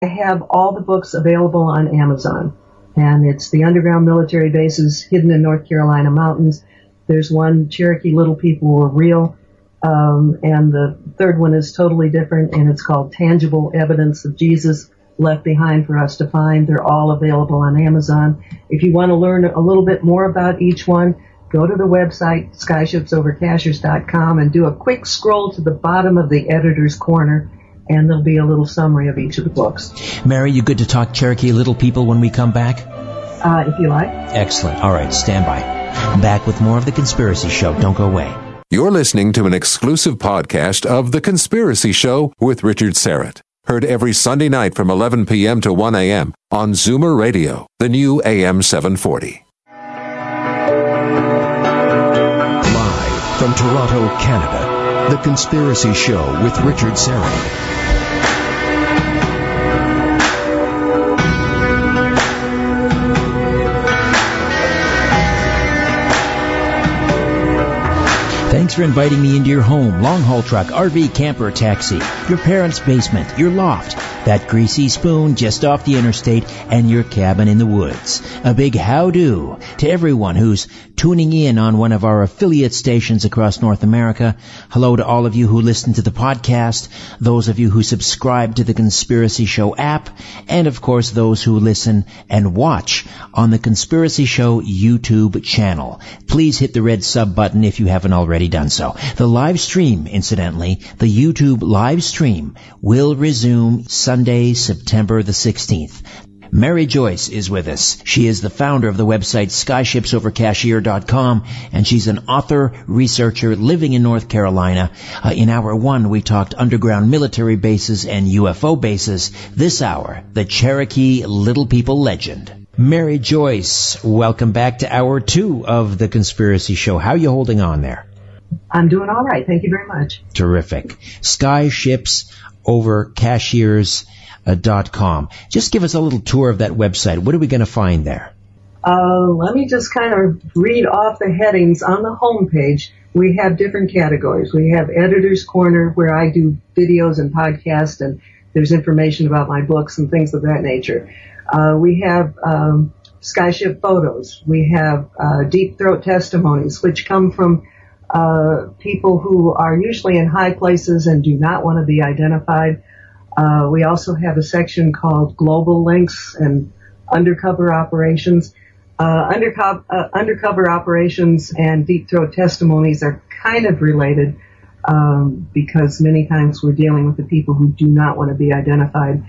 I have all the books available on Amazon, and it's the Underground Military Bases Hidden in North Carolina Mountains. There's one, Cherokee Little People Were Real, and the third one is totally different, and it's called Tangible Evidence of Jesus Left Behind for Us to Find. They're all available on Amazon. If you want to learn a little bit more about each one, go to the website, skyshipsovercashers.com, and do a quick scroll to the bottom of the editor's corner, and there'll be a little summary of each of the books. Mary, you good to talk Cherokee Little People when we come back? If you like. Excellent. All right, stand by. Back with more of The Conspiracy Show. Don't go away. You're listening to an exclusive podcast of The Conspiracy Show with Richard Serrett. Heard every Sunday night from 11 p.m. to 1 a.m. on Zoomer Radio, the new AM 740. Live from Toronto, Canada, The Conspiracy Show with Richard Serrett. Thanks for inviting me into your home, long-haul truck, RV, camper, taxi, your parents' basement, your loft, that greasy spoon just off the interstate, and your cabin in the woods. A big how-do to everyone who's tuning in on one of our affiliate stations across North America. Hello to all of you who listen to the podcast, those of you who subscribe to the Conspiracy Show app, and of course those who listen and watch on the Conspiracy Show YouTube channel. Please hit the red sub button if you haven't already done so. The live stream, incidentally, the YouTube live stream will resume Sunday, September the 16th. Mary Joyce is with us. She is the founder of the website skyshipsovercashier.com, and she's an author, researcher living in North Carolina. In hour one, we talked underground military bases and UFO bases. This hour, the Cherokee Little People legend. Mary Joyce, welcome back to hour two of The Conspiracy Show. How are you holding on there? I'm doing all right. Thank you very much. Terrific. Skyshipsovercashiers.com. Just give us a little tour of that website. What are we going to find there? Let me just kind of read off the headings. On the home page, we have different categories. We have Editor's Corner, where I do videos and podcasts, and there's information about my books and things of that nature. We have Skyship Photos. We have Deep Throat Testimonies, which come from people who are usually in high places and do not want to be identified. We also have a section called Global Links and Undercover Operations. Undercover Operations and Deep Throat Testimonies are kind of related because many times we're dealing with the people who do not want to be identified.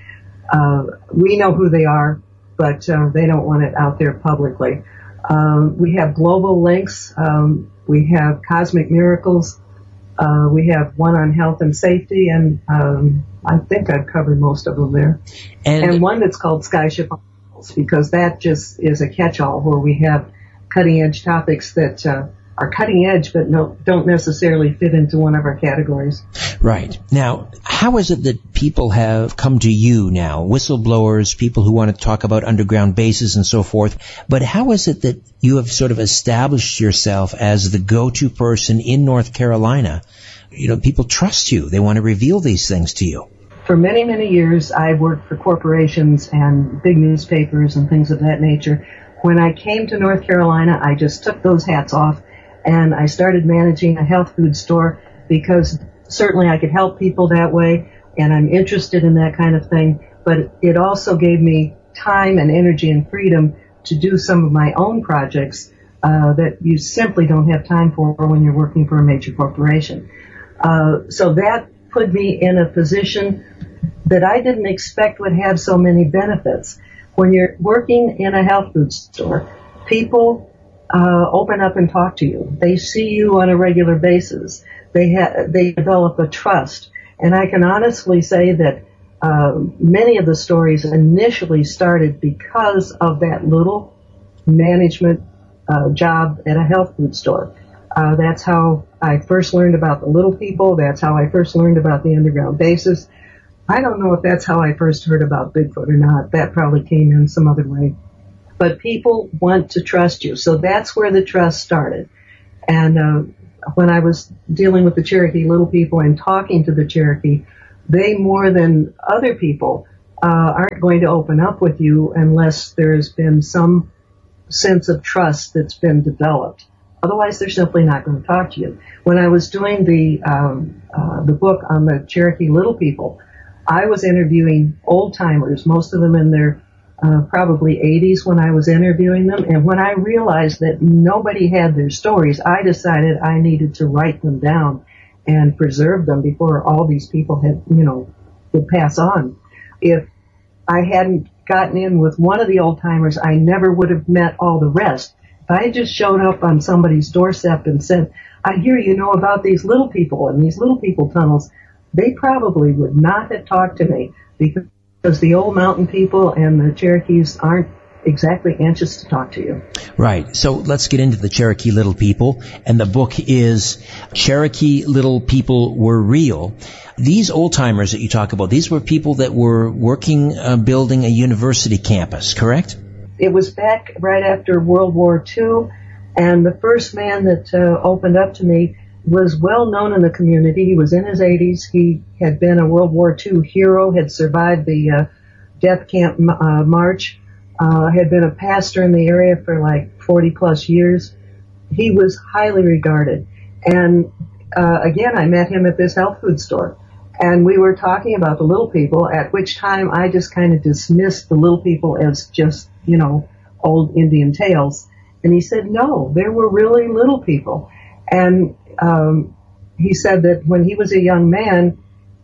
We know who they are, but they don't want it out there publicly. We have Global Links. We have Cosmic Miracles. We have one on health and safety, and I think I've covered most of them there. And one that's called Skyship Articles, because that just is a catch-all where we have cutting-edge topics that are cutting-edge but don't necessarily fit into one of our categories. Right. Now, how is it that people have come to you now, whistleblowers, people who want to talk about underground bases and so forth, but how is it that you have sort of established yourself as the go-to person in North Carolina? You know, people trust you. They want to reveal these things to you. For many, many years, I worked for corporations and big newspapers and things of that nature. When I came to North Carolina, I just took those hats off, and I started managing a health food store because certainly I could help people that way, and I'm interested in that kind of thing, but it also gave me time and energy and freedom to do some of my own projects that you simply don't have time for when you're working for a major corporation. So that put me in a position that I didn't expect would have so many benefits. When you're working in a health food store, people open up and talk to you. They see you on a regular basis. They develop a trust. And I can honestly say that many of the stories initially started because of that little management job at a health food store. That's how I first learned about the little people. That's how I first learned about the underground bases. I don't know if that's how I first heard about Bigfoot or not. That probably came in some other way. But people want to trust you. So that's where the trust started. And when I was dealing with the Cherokee Little People and talking to the Cherokee, they more than other people aren't going to open up with you unless there's been some sense of trust that's been developed. Otherwise, they're simply not going to talk to you. When I was doing the book on the Cherokee Little People, I was interviewing old-timers, most of them in their probably 80s when I was interviewing them. And when I realized that nobody had their stories, I decided I needed to write them down and preserve them before all these people had, would pass on. If I hadn't gotten in with one of the old-timers, I never would have met all the rest. If I had just showed up on somebody's doorstep and said, I hear you know about these little people and these little people tunnels, they probably would not have talked to me because the old mountain people and the Cherokees aren't exactly anxious to talk to you. Right. So let's get into the Cherokee Little People. And the book is Cherokee Little People Were Real. These old-timers that you talk about, these were people that were working, building a university campus, correct? It was back right after World War II, and the first man that opened up to me was well known in the community. He was in his 80s. He had been a World War II hero, had survived the death camp march, had been a pastor in the area for like 40-plus years. He was highly regarded. And again, I met him at this health food store. And we were talking about the little people, at which time I just kind of dismissed the little people as just, old Indian tales. And he said, no, there were really little people. And he said that when he was a young man,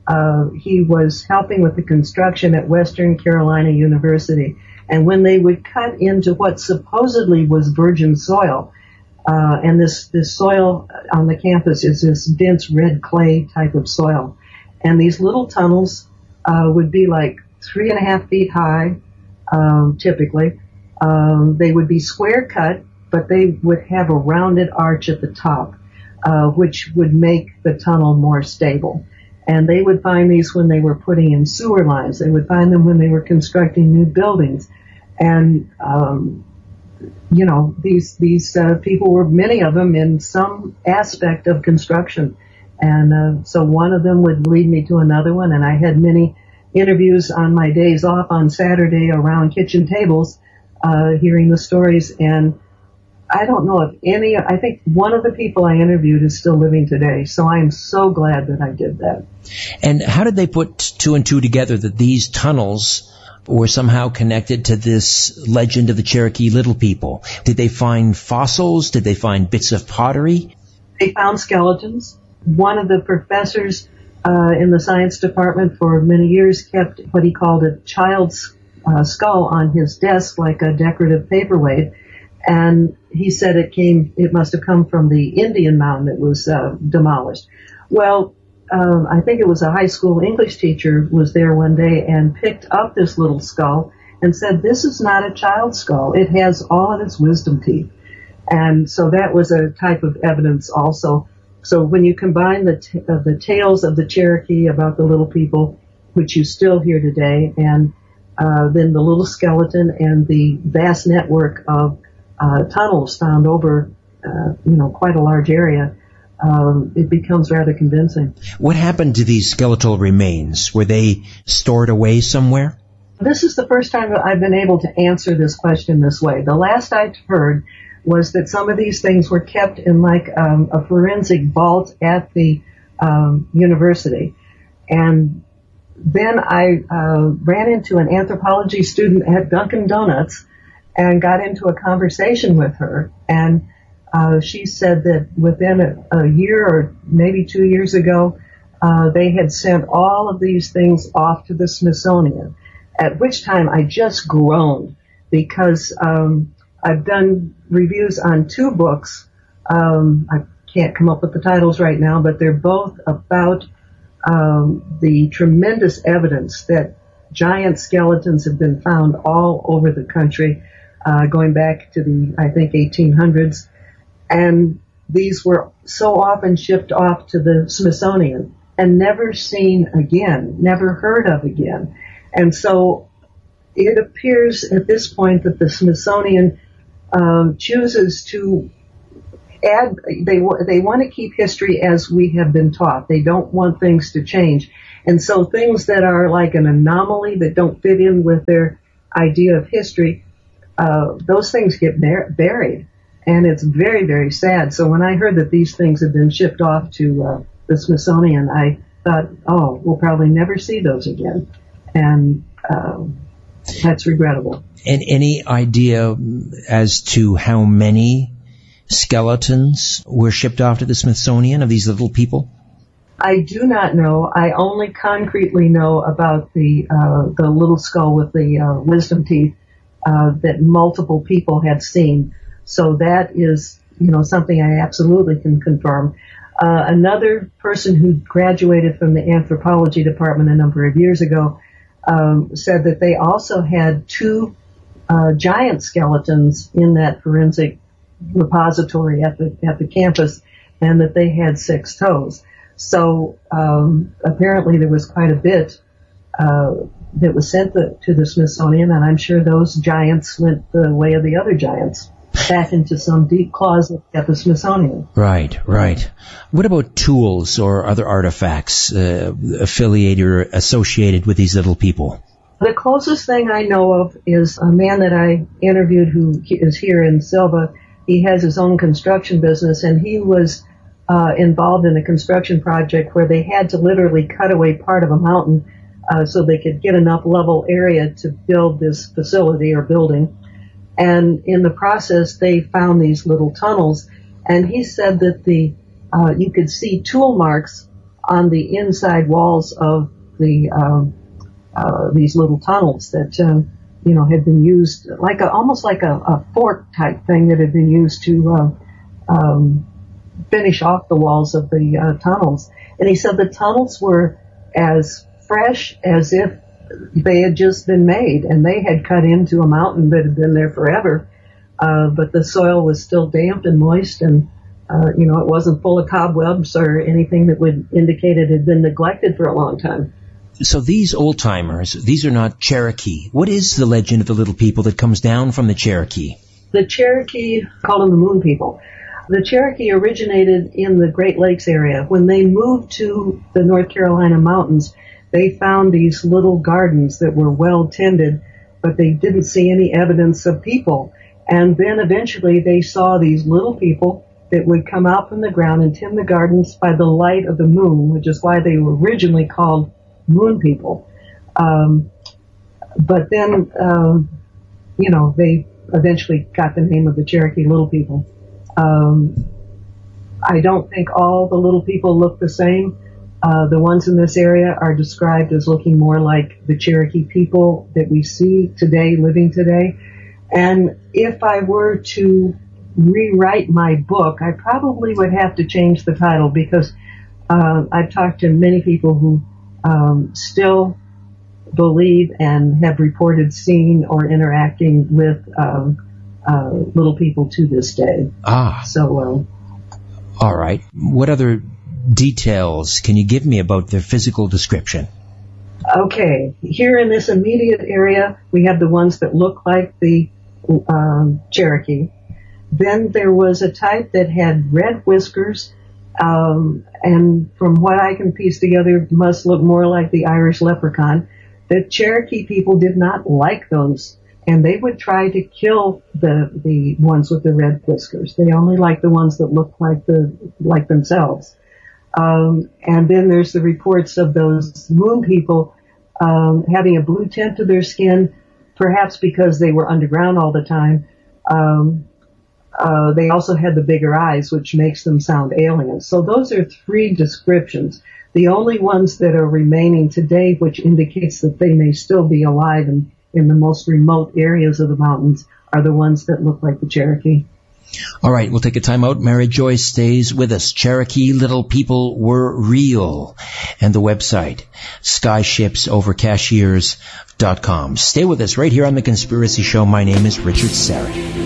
he was helping with the construction at Western Carolina University. And when they would cut into what supposedly was virgin soil, and this soil on the campus is this dense red clay type of soil. And these little tunnels would be like 3.5 feet high, typically. They would be square cut, but they would have a rounded arch at the top, which would make the tunnel more stable. And they would find these when they were putting in sewer lines. They would find them when they were constructing new buildings. And, these people were, many of them, in some aspect of construction. And so one of them would lead me to another one, and I had many interviews on my days off on Saturday around kitchen tables, hearing the stories. And I don't know if I think one of the people I interviewed is still living today, so I am so glad that I did that. And how did they put two and two together that these tunnels were somehow connected to this legend of the Cherokee Little People? Did they find fossils? Did they find bits of pottery? They found skeletons. One of the professors in the science department for many years kept what he called a child's skull on his desk, like a decorative paperweight. And he said it must have come from the Indian mound that was demolished. Well, I think it was a high school English teacher was there one day and picked up this little skull and said, this is not a child's skull. It has all of its wisdom teeth. And so that was a type of evidence also. So when you combine the tales of the Cherokee about the little people, which you still hear today, and then the little skeleton and the vast network of tunnels found over, quite a large area, it becomes rather convincing. What happened to these skeletal remains? Were they stored away somewhere? This is the first time that I've been able to answer this question this way. The last I'd heard was that some of these things were kept in like a forensic vault at the university. And then I ran into an anthropology student at Dunkin' Donuts and got into a conversation with her. And she said that within a year or maybe 2 years ago, they had sent all of these things off to the Smithsonian, at which time I just groaned because I've done reviews on 2 books. I can't come up with the titles right now, but they're both about the tremendous evidence that giant skeletons have been found all over the country, going back to the, I think, 1800s. And these were so often shipped off to the Smithsonian and never seen again, never heard of again. And so it appears at this point that the Smithsonian chooses to add, they want to keep history as we have been taught. They don't want things to change. And so things that are like an anomaly that don't fit in with their idea of history, those things get buried. And it's very, very sad. So when I heard that these things had been shipped off to the Smithsonian, I thought, oh, we'll probably never see those again. And that's regrettable. And any idea as to how many skeletons were shipped off to the Smithsonian of these little people? I do not know. I only concretely know about the little skull with the wisdom teeth that multiple people had seen. So that is, something I absolutely can confirm. Another person who graduated from the anthropology department a number of years ago said that they also had 2 giant skeletons in that forensic repository at the campus, and that they had 6 toes. So apparently there was quite a bit that was sent to the Smithsonian, and I'm sure those giants went the way of the other giants, back into some deep closet at the Smithsonian. Right. What about tools or other artifacts affiliated or associated with these little people? The closest thing I know of is a man that I interviewed who is here in Silva. He has his own construction business, and he was involved in a construction project where they had to literally cut away part of a mountain so they could get enough level area to build this facility or building. And in the process, they found these little tunnels, and he said that you could see tool marks on the inside walls of these little tunnels that had been used almost like a fork type thing that had been used to finish off the walls of the tunnels. And he said the tunnels were as fresh as if they had just been made, and they had cut into a mountain that had been there forever, but the soil was still damp and moist, and it wasn't full of cobwebs or anything that would indicate it had been neglected for a long time. So these old-timers, these are not Cherokee. What is the legend of the little people that comes down from the Cherokee? The Cherokee, call them the Moon People. The Cherokee originated in the Great Lakes area. When they moved to the North Carolina mountains, they found these little gardens that were well tended, but they didn't see any evidence of people. And then eventually they saw these little people that would come out from the ground and tend the gardens by the light of the moon, which is why they were originally called Moon People. But then, they eventually got the name of the Cherokee Little People. I don't think all the little people look the same. The ones in this area are described as looking more like the Cherokee people that we see today, living today. And if I were to rewrite my book, I probably would have to change the title, because I've talked to many people who still believe and have reported seeing or interacting with little people to this day. So, all right. What other details can you give me about their physical description? Okay. Here in this immediate area, we have the ones that look like the Cherokee. Then there was a type that had red whiskers, and from what I can piece together, must look more like the Irish leprechaun. The Cherokee people did not like those, and they would try to kill the ones with the red whiskers. They only liked the ones that looked like themselves. And then there's the reports of those Moon People having a blue tint to their skin, perhaps because they were underground all the time. They also had the bigger eyes, which makes them sound alien. So those are 3 descriptions. The only ones that are remaining today, which indicates that they may still be alive in the most remote areas of the mountains, are the ones that look like the Cherokee. All right, we'll take a time out. Mary Joyce stays with us. Cherokee Little People Were Real. And the website, skyshipsovercashiers.com. Stay with us right here on The Conspiracy Show. My name is Richard Serrett.